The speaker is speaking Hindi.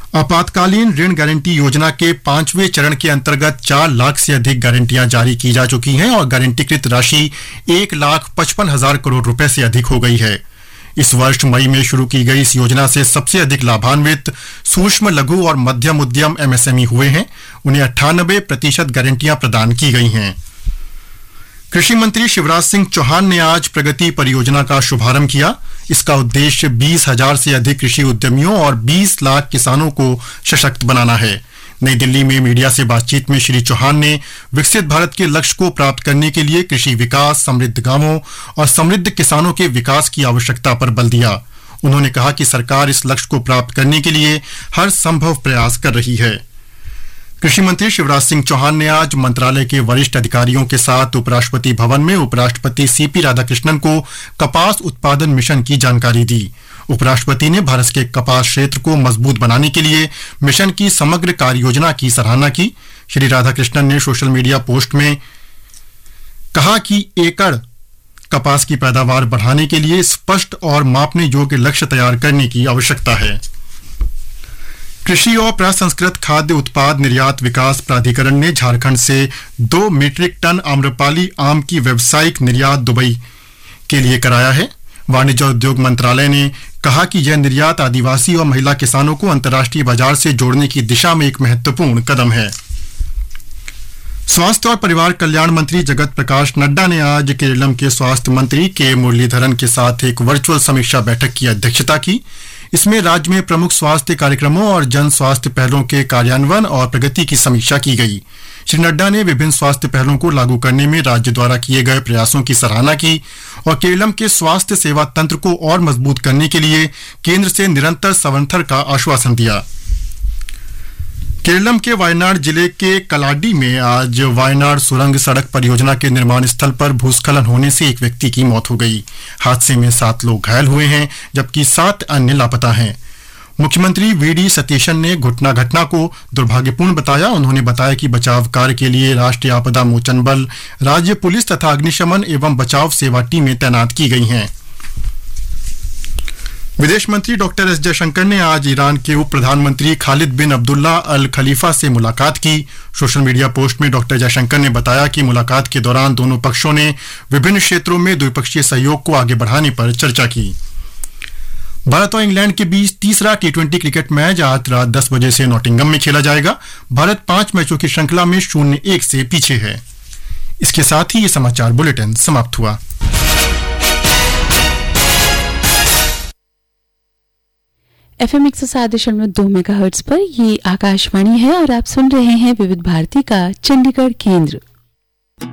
आपातकालीन ऋण गारंटी योजना के 5वें चरण के अंतर्गत 4 लाख से अधिक गारंटियां जारी की जा चुकी हैं और गारंटीकृत राशि 1,55,000 करोड़ रुपए से अधिक हो गई है। इस वर्ष मई में शुरू की गई इस योजना से सबसे अधिक लाभान्वित सूक्ष्म, लघु और मध्यम उद्यम एमएसएमई हुए हैं। उन्हें 98% गारंटियां प्रदान की गई हैं। कृषि मंत्री शिवराज सिंह चौहान ने आज प्रगति परियोजना का शुभारंभ किया। इसका उद्देश्य 20,000 से अधिक कृषि उद्यमियों और 20 लाख किसानों को सशक्त बनाना है। नई दिल्ली में मीडिया से बातचीत में श्री चौहान ने विकसित भारत के लक्ष्य को प्राप्त करने के लिए कृषि विकास, समृद्ध गांवों और समृद्ध किसानों के विकास की आवश्यकता पर बल दिया। उन्होंने कहा कि सरकार इस लक्ष्य को प्राप्त करने के लिए हर संभव प्रयास कर रही है। कृषि मंत्री शिवराज सिंह चौहान ने आज मंत्रालय के वरिष्ठ अधिकारियों के साथ उपराष्ट्रपति भवन में उपराष्ट्रपति सीपी राधाकृष्णन को कपास उत्पादन मिशन की जानकारी दी। उपराष्ट्रपति ने भारत के कपास क्षेत्र को मजबूत बनाने के लिए मिशन की समग्र कार्य योजना की सराहना की। श्री राधाकृष्णन ने सोशल मीडिया पोस्ट में कहा कि एकड़ कपास की पैदावार बढ़ाने के लिए स्पष्ट और मापने योग्य लक्ष्य तैयार करने की आवश्यकता है। कृषि और प्रसंस्कृत खाद्य उत्पाद निर्यात विकास प्राधिकरण ने झारखंड से 2 मीट्रिक टन आम्रपाली आम की व्यावसायिक निर्यात दुबई के लिए कराया है। वाणिज्य और उद्योग मंत्रालय ने कहा कि यह निर्यात आदिवासी और महिला किसानों को अंतर्राष्ट्रीय बाजार से जोड़ने की दिशा में एक महत्वपूर्ण कदम है। स्वास्थ्य और परिवार कल्याण मंत्री जगत प्रकाश नड्डा ने आज केरलम के स्वास्थ्य मंत्री के मुरलीधरन के साथ एक वर्चुअल समीक्षा बैठक की अध्यक्षता की। इसमें राज्य में प्रमुख स्वास्थ्य कार्यक्रमों और जन स्वास्थ्य पहलों के कार्यान्वयन और प्रगति की समीक्षा की गई। श्री नड्डा ने विभिन्न स्वास्थ्य पहलों को लागू करने में राज्य द्वारा किए गए प्रयासों की सराहना की और केरलम के स्वास्थ्य सेवा तंत्र को और मजबूत करने के लिए केंद्र से निरंतर समर्थन का आश्वासन दिया। केरलम के वायनाड जिले के कलाडी में आज वायनाड सुरंग सड़क परियोजना के निर्माण स्थल पर भूस्खलन होने से एक व्यक्ति की मौत हो गई। हादसे में 7 लोग घायल हुए हैं जबकि 7 अन्य लापता हैं। मुख्यमंत्री वीडी सतीशन ने घटना को दुर्भाग्यपूर्ण बताया। उन्होंने बताया कि बचाव कार्य के लिए राष्ट्रीय आपदा मोचन बल, राज्य पुलिस तथा अग्निशमन एवं बचाव सेवा टीमें तैनात की गई हैं। विदेश मंत्री डॉक्टर एस जयशंकर ने आज ईरान के उप प्रधानमंत्री खालिद बिन अब्दुल्ला अल खलीफा से मुलाकात की। सोशल मीडिया पोस्ट में डॉक्टर जयशंकर ने बताया कि मुलाकात के दौरान दोनों पक्षों ने विभिन्न क्षेत्रों में द्विपक्षीय सहयोग को आगे बढ़ाने पर चर्चा की। भारत और इंग्लैंड के बीच तीसरा T20 क्रिकेट मैच आज रात 10 बजे से नॉटिंघम में खेला जाएगा। भारत 5 मैचों की श्रृंखला में 0-1 से पीछे है। इसके साथ ही ये समाचार बुलेटिन समाप्त हुआ। FM 107.2 मेगाहर्ट्ज पर ये आकाशवाणी है और आप सुन रहे हैं विविध भारती का चंडीगढ़ केंद्र।